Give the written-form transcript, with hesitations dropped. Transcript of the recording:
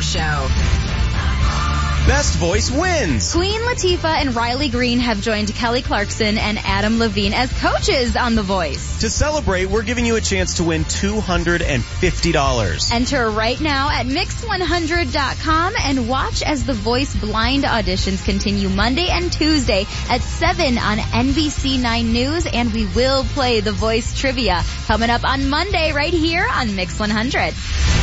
show. Best voice wins. Queen Latifah and Riley Green have joined Kelly Clarkson and Adam Levine as coaches on The Voice. To celebrate, we're giving you a chance to win $250. Enter right now at Mix100.com and watch as The Voice blind auditions continue Monday and Tuesday at 7 on NBC 9 News, and we will play The Voice trivia coming up on Monday right here on Mix 100.